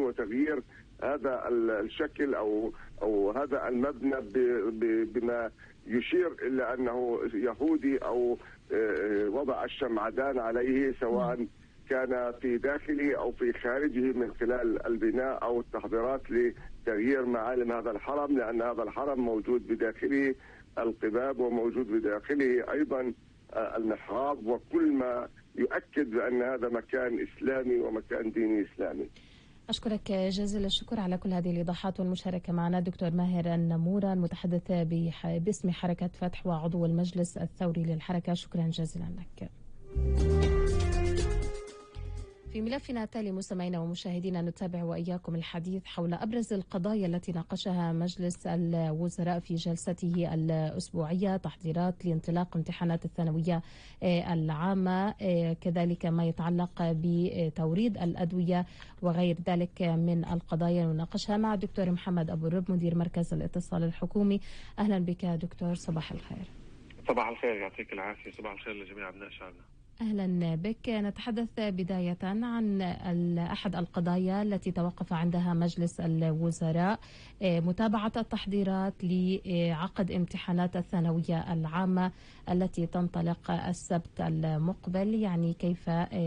وتغيير هذا الشكل أو هذا المبنى بما يشير إلى أنه يهودي أو وضع الشمعدان عليه، سواء كان في داخله أو في خارجه من خلال البناء أو التحضيرات لتغيير معالم هذا الحرم، لأن هذا الحرم موجود بداخله القباب وموجود بداخله أيضا المحراب، وكل ما يؤكد بأن هذا مكان إسلامي ومكان ديني إسلامي. أشكرك جزيل الشكر على كل هذه الإيضاحات والمشاركة معنا دكتور ماهر النمورة، المتحدث باسم حركة فتح وعضو المجلس الثوري للحركة. شكرا جزيلا لك. في ملفنا التالي مستمعينا ومشاهدينا نتابع وإياكم الحديث حول أبرز القضايا التي ناقشها مجلس الوزراء في جلسته الأسبوعية، تحضيرات لانطلاق امتحانات الثانوية العامة، كذلك ما يتعلق بتوريد الأدوية وغير ذلك من القضايا نناقشها مع الدكتور محمد أبو الرب مدير مركز الاتصال الحكومي. أهلا بك دكتور، صباح الخير. صباح الخير، يعطيك العافية. صباح الخير لجميع أبناء شعبنا. أهلا بك. نتحدث بداية عن أحد القضايا التي توقف عندها مجلس الوزراء، متابعة التحضيرات لعقد امتحانات الثانوية العامة التي تنطلق السبت المقبل، يعني كيف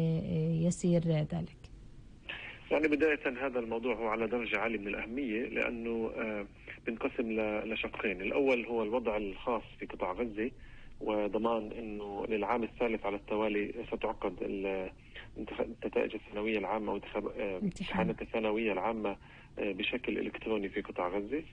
يسير ذلك؟ يعني بداية هذا الموضوع هو على درجة عالية من الأهمية، لأنه بنقسم لشقين. الأول هو الوضع الخاص في قطاع غزة وضمان أنه للعام الثالث على التوالي ستعقد النتائج الثانوية العامة وامتحانات الثانوية العامة بشكل إلكتروني في قطاع غزة.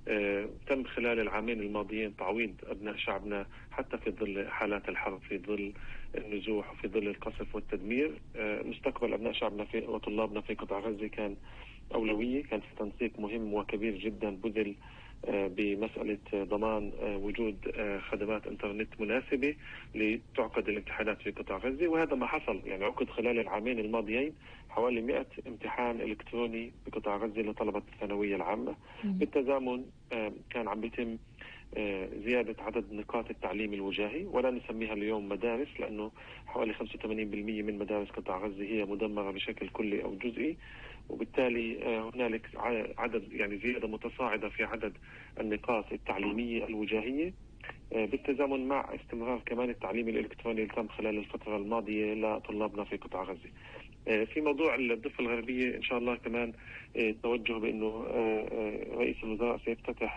تم خلال العامين الماضيين تعويض أبناء شعبنا حتى في ظل حالات الحرب، في ظل النزوح وفي ظل القصف والتدمير. مستقبل أبناء شعبنا وطلابنا في قطاع غزة كان أولوية، كان في تنسيق مهم وكبير جدا بذل بمسألة ضمان وجود خدمات انترنت مناسبة لتعقد الامتحانات في قطاع غزة، وهذا ما حصل. يعني عقد خلال العامين الماضيين حوالي 100 امتحان إلكتروني بقطاع غزة لطلبة الثانوية العامة. بالتزامن كان عم بيتم زيادة عدد نقاط التعليم الوجاهي، ولا نسميها اليوم مدارس، لأنه حوالي 85% من مدارس قطاع غزة هي مدمرة بشكل كلي أو جزئي، وبالتالي هنالك عدد يعني زيادة متصاعدة في عدد النقاط التعليمية الوجاهية، بالتزامن مع استمرار كمان التعليم الإلكتروني اللي تم خلال الفترة الماضية لطلابنا في قطاع غزة. في موضوع الضفة الغربية إن شاء الله كمان توجه بأنه رئيس الوزراء سيفتتح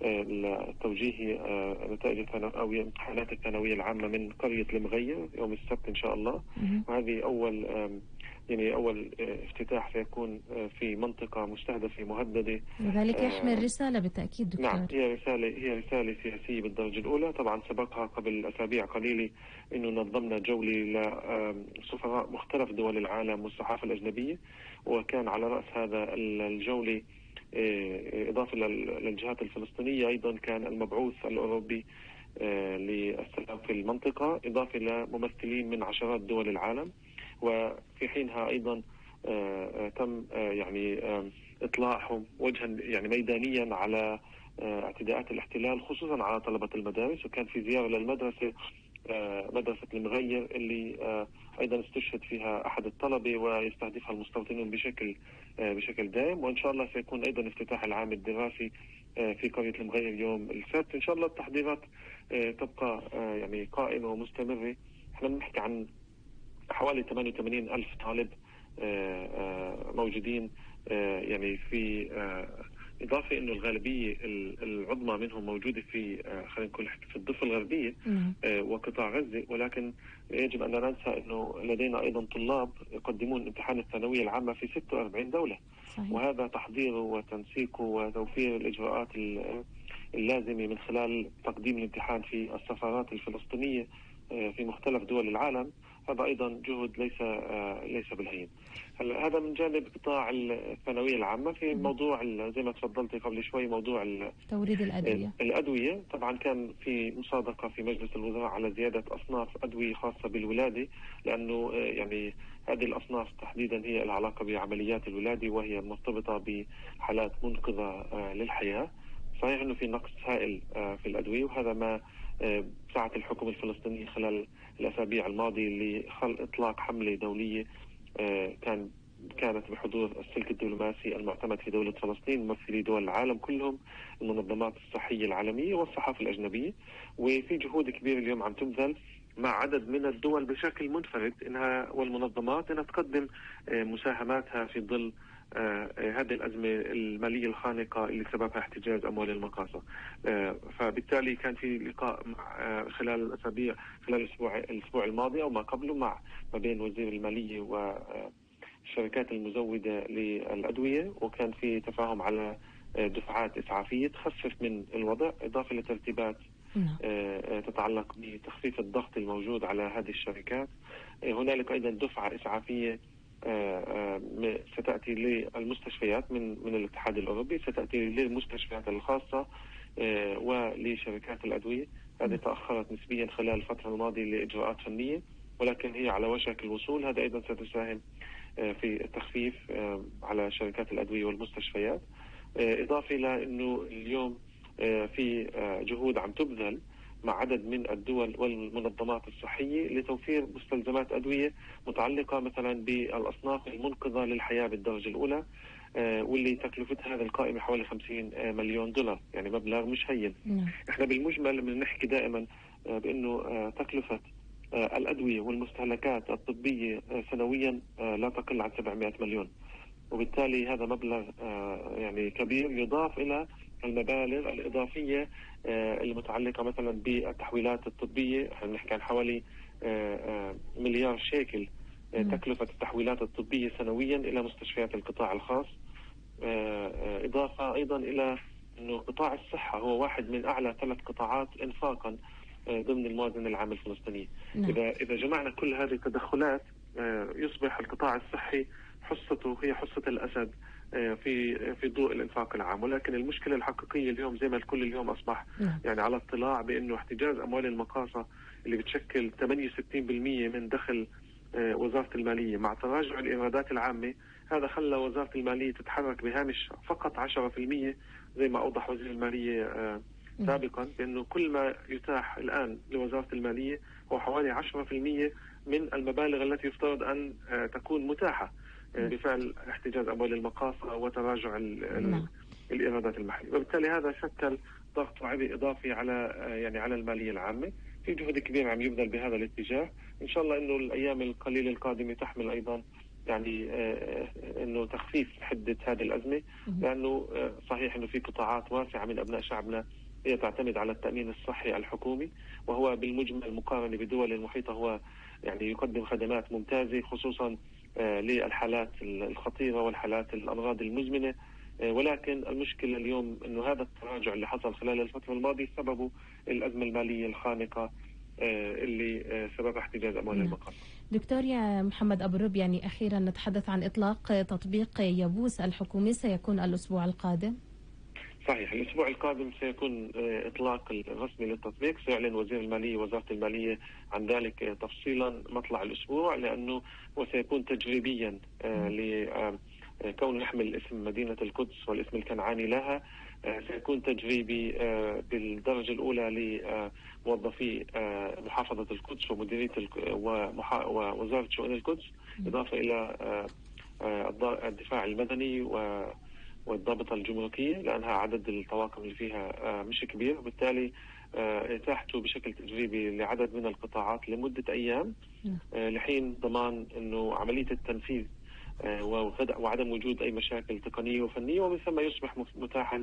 التوجيه نتائج أو امتحانات الثانوية العامة من قرية المغير يوم السبت إن شاء الله. وهذه أول افتتاح سيكون في منطقة مستهدفة مهددة، وذلك يحمل رسالة بالتأكيد دكتور. نعم، هي رسالة سياسية بالدرجة الأولى. طبعا سبقها قبل أسابيع قليلة إنه نظمنا جولة لسفراء مختلف دول العالم والصحافة الأجنبية، وكان على رأس هذا الجولة إضافة للجهات الفلسطينية أيضا كان المبعوث الأوروبي للسلام في المنطقة، إضافة لممثلين من عشرات دول العالم. وفي حينها أيضا تم يعني إطلاعهم وجها يعني ميدانيا على اعتداءات الاحتلال خصوصا على طلبة المدارس. وكان في زيارة للمدرسة مدرسة المغير اللي أيضا استشهد فيها أحد الطلبة ويستهدفها المستوطنون بشكل دائم. وإن شاء الله سيكون أيضا افتتاح العام الدراسي في قرية المغير يوم السبت. إن شاء الله التحضيرات تبقى يعني قائمة ومستمرة. احنا بنحكي عن حوالي 88 ألف طالب موجودين، يعني في إضافة إنه الغالبية العظمى منهم موجودة في خلينا نقول في الضفة الغربية وقطاع غزة، ولكن يجب أن لا ننسى إنه لدينا أيضا طلاب يقدمون امتحان الثانوية العامة في 46 دولة. صحيح. وهذا تحضيره وتنسيقه وتوفير الإجراءات اللازمة من خلال تقديم الامتحان في السفارات الفلسطينية في مختلف دول العالم. هذا أيضا جهد ليس بالهين. هذا من جانب قطاع الثانوية العامة. في موضوع زي ما تفضلت قبل شوي موضوع توريد الأدوية. طبعا كان في مصادقة في مجلس الوزراء على زيادة أصناف أدوية خاصة بالولادة، لأنه يعني هذه الأصناف تحديدا هي العلاقة بعمليات الولادة وهي مرتبطة بحالات منقذة للحياة. صحيح أنه في نقص هائل في الأدوية، وهذا ما سعت الحكومة الفلسطينية خلال الأسابيع الماضية لإطلاق حملة دولية كان كانت بحضور السلك الدبلوماسي المعتمد في دولة فلسطين، ممثلي دول العالم كلهم، المنظمات الصحية العالمية والصحافة الأجنبية. وفي جهود كبيرة اليوم عم تبذل مع عدد من الدول بشكل منفرد انها والمنظمات انها تقدم مساهماتها في ظل هذه الأزمة المالية الخانقة اللي سببها احتجاز أموال المقاصة. فبالتالي كان في لقاء خلال الأسابيع، خلال الأسبوع الماضي أو ما قبله، ما بين وزير المالية والشركات المزودة للأدوية، وكان في تفاهم على دفعات إسعافية تخفف من الوضع، إضافة لترتيبات تتعلق بتخفيف الضغط الموجود على هذه الشركات. هنالك أيضا دفعة إسعافية ستأتي للمستشفيات من الاتحاد الأوروبي، ستأتي للمستشفيات الخاصة ولشركات الأدوية. هذه تأخرت نسبيا خلال الفترة الماضية لإجراءات فنية، ولكن هي على وشك الوصول. هذا أيضا ستساهم في التخفيف على شركات الأدوية والمستشفيات. إضافة إلى أنه اليوم في جهود عم تبذل مع عدد من الدول والمنظمات الصحية لتوفير مستلزمات أدوية متعلقة مثلا بالأصناف المنقذة للحياة بالدرجة الأولى، واللي تكلفتها هذه القائمة حوالي 50 مليون دولار، يعني مبلغ مش هين. احنا بالمجمل بنحكي دائما بأنه تكلفة الأدوية والمستهلكات الطبية سنويا لا تقل عن 700 مليون، وبالتالي هذا مبلغ يعني كبير، يضاف إلى المبالغ الإضافية المتعلقة مثلا بالتحويلات الطبية. احنا بنحكي عن حوالي مليار شيكل تكلفة التحويلات الطبية سنويا إلى مستشفيات القطاع الخاص. إضافة أيضا إلى أنه قطاع الصحة هو واحد من أعلى 3 قطاعات إنفاقا ضمن الموازنة العامة الفلسطينية. إذا جمعنا كل هذه التدخلات يصبح القطاع الصحي حصته هي حصة الأسد في ضوء الإنفاق العام. ولكن المشكلة الحقيقية اليوم زي ما الكل اليوم أصبح يعني على اطلاع بأنه احتجاز أموال المقاصة اللي بتشكل 68% من دخل وزارة المالية مع تراجع الإيرادات العامة، هذا خلى وزارة المالية تتحرك بهامش فقط 10%، زي ما أوضح وزير المالية سابقا، بأنه كل ما يتاح الآن لوزارة المالية هو حوالي 10% من المبالغ التي يفترض أن تكون متاحة بفعل احتجاز أموال المقاصة وتراجع الإيرادات المحلية. وبالتالي هذا شكل ضغط وعبء إضافي على المالية العامة. في جهد كبير عم يبذل بهذا الاتجاه. إن شاء الله إنه الأيام القليلة القادمة تحمل أيضا يعني إنه تخفيف حدة هذه الأزمة، لأنه صحيح إنه في قطاعات واسعة من أبناء شعبنا هي تعتمد على التأمين الصحي الحكومي، وهو بالمجمل مقارنة بدول المحيطة هو يعني يقدم خدمات ممتازة، خصوصا للحالات الخطيرة والحالات الأمراض المزمنة. ولكن المشكلة اليوم أنه هذا التراجع اللي حصل خلال الفترة الماضية سببه الأزمة المالية الخانقة اللي سببها احتجاز أموال المقاصة. دكتور يا محمد أبو الرب، يعني أخيرا نتحدث عن إطلاق تطبيق يبوس الحكومي، سيكون الأسبوع القادم؟ صحيح، الأسبوع القادم سيكون إطلاق الرسمي للتطبيق. سيعلن وزير المالية وزارة المالية عن ذلك تفصيلا مطلع الأسبوع، لأنه وسيكون تجريبيا لكون يحمل اسم مدينة القدس والاسم الكنعاني لها. سيكون تجريبي بالدرجة الأولى لموظفي محافظة القدس ومديرية ووزارة شؤون القدس، إضافة إلى الدفاع المدني والضابطة الجمركية، لأنها عدد الطواقم اللي فيها مش كبير، وبالتالي اتاحته بشكل تجريبي لعدد من القطاعات لمدة أيام لحين ضمان أنه عملية التنفيذ وعدم وجود أي مشاكل تقنية وفنية، ومن ثم يصبح متاحا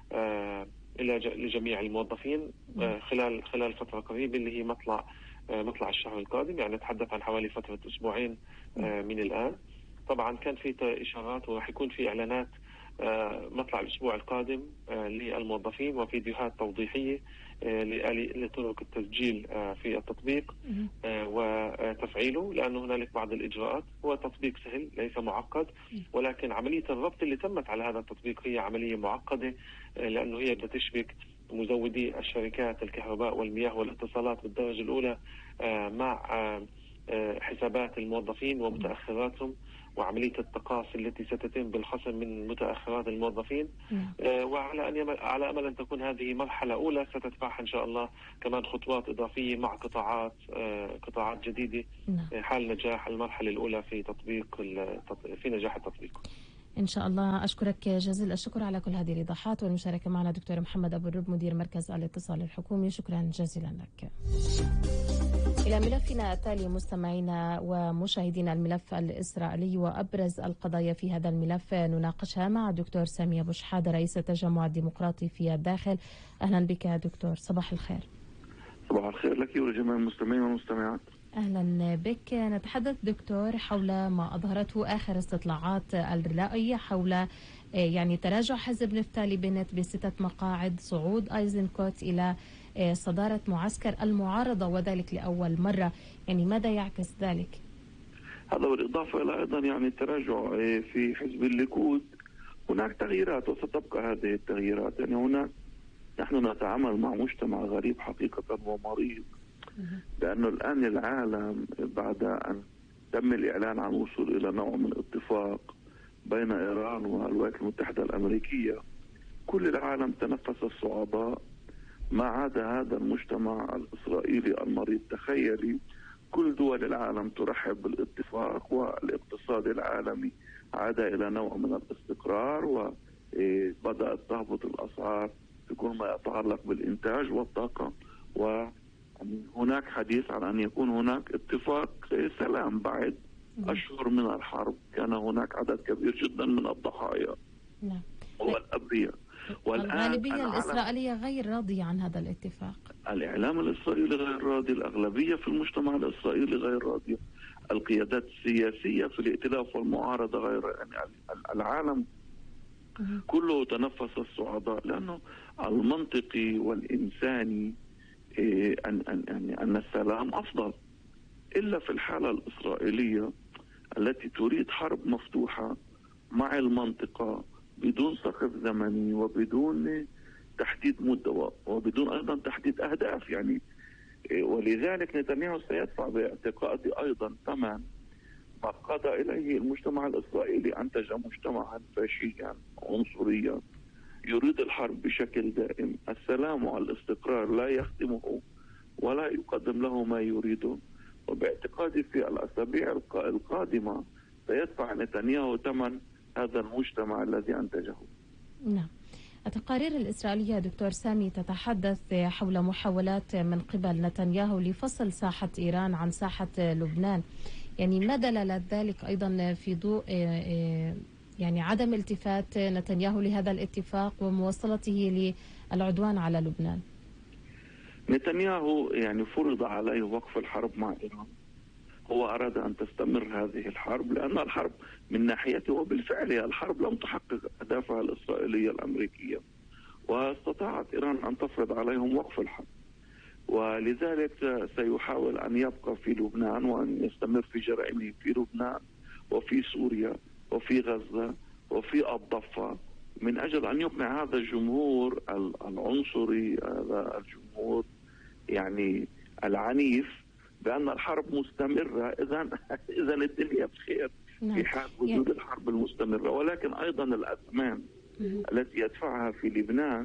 لجميع الموظفين خلال فترة قريبة اللي هي مطلع الشهر القادم. يعني نتحدث عن حوالي فترة أسبوعين من الآن. طبعا كان في إشارات وراح يكون في إعلانات مطلع الأسبوع القادم للموظفين وفيديوهات توضيحية لطرق التسجيل في التطبيق وتفعيله، لأنه هنالك بعض الإجراءات. هو تطبيق سهل ليس معقد، ولكن عملية الربط اللي تمت على هذا التطبيق هي عملية معقدة، لأنه هي بدها تشبك مزودي الشركات الكهرباء والمياه والاتصالات بالدرجة الأولى مع حسابات الموظفين ومتأخراتهم، وعملية التقاصي التي ستتم بالخصم من متأخرات الموظفين. على أمل أن تكون هذه مرحلة أولى ستتبعها إن شاء الله كمان خطوات إضافية مع قطاعات جديدة حال نجاح المرحلة الأولى في نجاح التطبيق. إن شاء الله. أشكرك جزيل الشكر على كل هذه الإيضاحات والمشاركة معنا دكتور محمد أبو الرب مدير مركز الاتصال الحكومي. شكرا جزيلا لك. إلى ملفنا التالي مستمعينا ومشاهدينا، الملف الإسرائيلي وأبرز القضايا في هذا الملف نناقشها مع الدكتور سامي أبو شحادة رئيس التجمع الديمقراطي في الداخل. أهلا بك دكتور، صباح الخير. صباح الخير لك ولجميع المستمعين والمستمعات. أهلا بك. نتحدث دكتور حول ما أظهرته آخر استطلاعات الرأي حول تراجع حزب نفتالي بنت ب6 مقاعد، صعود أيزنكوت إلى صدارة معسكر المعارضة وذلك لأول مرة. ماذا يعكس ذلك؟ هذا بالإضافة إلى أيضا التراجع في حزب الليكود. هناك تغييرات وستبقى هذه التغييرات. هناك نحن نتعامل مع مجتمع غريب حقيقة ومريض، لأنه الآن العالم بعد أن تم الإعلان عن الوصول إلى نوع من اتفاق بين إيران والولايات المتحدة الأمريكية، كل العالم تنفس الصعداء ما عدا هذا المجتمع الإسرائيلي المريض. تخيلي كل دول العالم ترحب بالاتفاق والاقتصاد العالمي عاد إلى نوع من الاستقرار وبدأت تهبط الأسعار في كل ما يتعلق بالإنتاج والطاقة، وهناك حديث عن أن يكون هناك اتفاق سلام بعد أشهر من الحرب. كان هناك عدد كبير جدا من الضحايا والأبرياء. والغالبية الإسرائيلية غير راضية عن هذا الاتفاق. الإعلام الإسرائيلي غير راضي، الأغلبية في المجتمع الإسرائيلي غير راضية، القيادات السياسية في الائتلاف والمعارضة غير. العالم كله تنفس الصعداء، لأنه المنطقي والإنساني أن السلام أفضل، إلا في الحالة الإسرائيلية التي تريد حرب مفتوحة مع المنطقة بدون سقف زمني وبدون تحديد مدة وبدون أيضا تحديد أهداف. ولذلك نتنياهو سيدفع باعتقادي أيضا ثمن ما قاد إليه المجتمع الإسرائيلي. أنتج مجتمعا فاشيا عنصريا يريد الحرب بشكل دائم. السلام والاستقرار لا يخدمه ولا يقدم له ما يريده، وباعتقادي في الأسابيع القادمة سيدفع نتنياهو ثمن هذا المجتمع الذي أنتجه. نعم. التقارير الإسرائيلية دكتور سامي تتحدث حول محاولات من قبل نتنياهو لفصل ساحة إيران عن ساحة لبنان. ما دلالة ذلك أيضا في ضوء عدم التفات نتنياهو لهذا الاتفاق ومواصلته للعدوان على لبنان؟ نتنياهو فرض عليه وقف الحرب مع إيران. هو أراد أن تستمر هذه الحرب لأن الحرب من ناحيته وبالفعل الحرب لم تحقق أهدافها الإسرائيلية الأمريكية، واستطاعت إيران أن تفرض عليهم وقف الحرب، ولذلك سيحاول أن يبقى في لبنان وأن يستمر في جرائمه في لبنان وفي سوريا وفي غزة وفي الضفة من أجل أن يقنع هذا الجمهور العنصري، هذا الجمهور العنيف بأن الحرب مستمرة. إذا الدنيا بخير في حال وجود الحرب المستمرة. ولكن أيضا الأثمان التي يدفعها في لبنان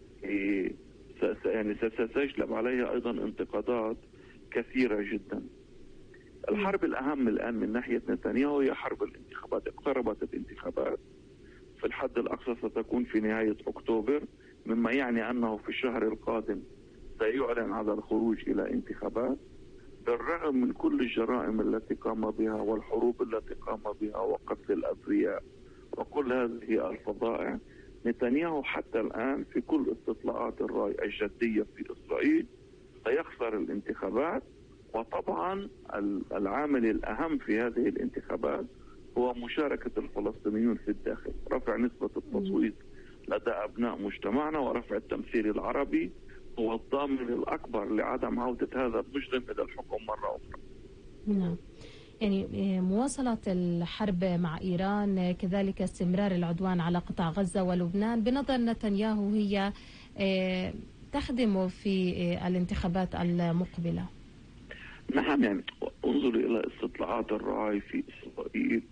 ستجلب عليها أيضا انتقادات كثيرة جدا. الحرب الأهم الآن من ناحية نتنياهو هي حرب الانتخابات. اقتربت الانتخابات في الحد الأقصى ستكون في نهاية أكتوبر، مما يعني أنه في الشهر القادم سيعلن على الخروج إلى انتخابات. بالرغم من كل الجرائم التي قام بها والحروب التي قام بها وقتل الأبرياء وكل هذه الفظائع، نتنياهو حتى الآن في كل استطلاعات الرأي الجدية في إسرائيل سيخسر الانتخابات. وطبعا العامل الأهم في هذه الانتخابات هو مشاركة الفلسطينيون في الداخل، رفع نسبة التصويت لدى أبناء مجتمعنا ورفع التمثيل العربي هو الضامن الأكبر لعدم عودة هذا المجرم إلى الحكم مرة أخرى. نعم. مواصلة الحرب مع إيران، كذلك استمرار العدوان على قطاع غزة ولبنان بنظر نتنياهو هي تخدم في الانتخابات المقبلة. نعم، انظروا إلى استطلاعات الرأي في إسرائيل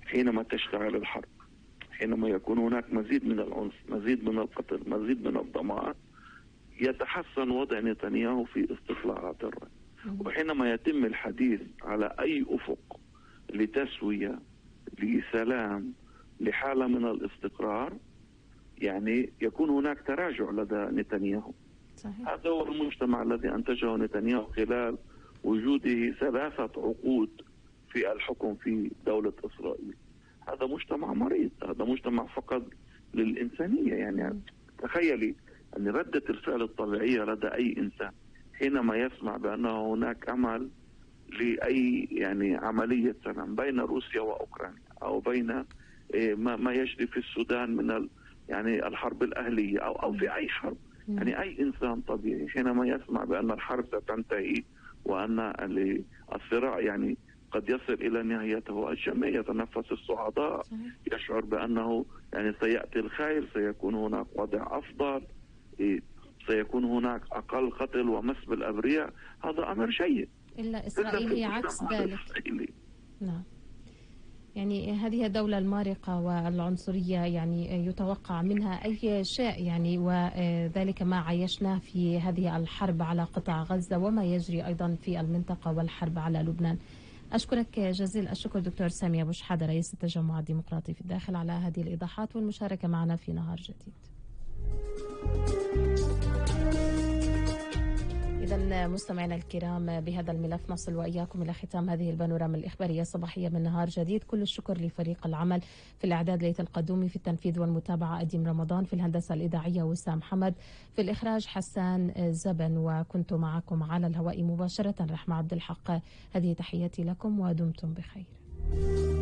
حينما تشتعل الحرب، حينما يكون هناك مزيد من العنف، مزيد من القتل، مزيد من الدمار، يتحسن وضع نتنياهو في استطلاعات الرأي. وحينما يتم الحديث على أي أفق لتسوية، لسلام، لحالة من الاستقرار، يعني يكون هناك تراجع لدى نتنياهو. صحيح. هذا هو المجتمع الذي أنتجه نتنياهو خلال وجوده 3 عقود في الحكم في دولة إسرائيل. هذا مجتمع مريض، هذا مجتمع فقد للإنسانية. يعني تخيلي أن ردة الفعل الطبيعية لدى أي إنسان حينما يسمع بأنه هناك أمل لأي يعني عملية سلام بين روسيا وأوكرانيا، أو بين ما يجري في السودان من يعني الحرب الأهلية أو في أي حرب. يعني أي إنسان طبيعي حينما يسمع بأن الحرب ستنتهي وأن الصراع يعني قد يصل إلى نهايته، الجميع يتنفس الصعداء، يشعر بأنه يعني سيأتي الخير، سيكون هناك وضع أفضل، سيكون هناك أقل قتل ومس بالأبرياء. هذا أمر جيد. إلا إسرائيل هي عكس ذلك. نعم. يعني هذه الدولة المارقة والعنصرية يعني يتوقع منها أي شيء، يعني وذلك ما عايشناه في هذه الحرب على قطاع غزة وما يجري أيضا في المنطقة والحرب على لبنان. أشكرك جزيل الشكر دكتور سامي أبو شحادة رئيس التجمع الديمقراطي في الداخل على هذه الإيضاحات والمشاركة معنا في نهار جديد. إذا مستمعينا الكرام، بهذا الملف نصل وإياكم إلى ختام هذه البانوراما الإخبارية الصباحية من نهار جديد. كل الشكر لفريق العمل في الإعداد ليث القدومي، في التنفيذ والمتابعة أديم رمضان، في الهندسة الإذاعية وسام حمد، في الإخراج حسان زبن، وكنت معكم على الهواء مباشرة رحمة عبد الحق. هذه تحياتي لكم ودمتم بخير.